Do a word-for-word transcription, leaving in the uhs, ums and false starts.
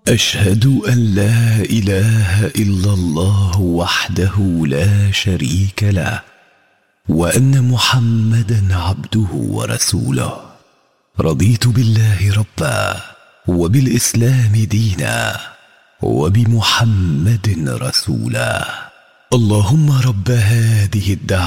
أشهد أن لا إله إلا الله وحده لا شريك له، وأن محمدا عبده ورسوله. رضيت بالله ربا، وبالإسلام دينا، وبمحمد رسولا. اللهم رب هذه الدعوة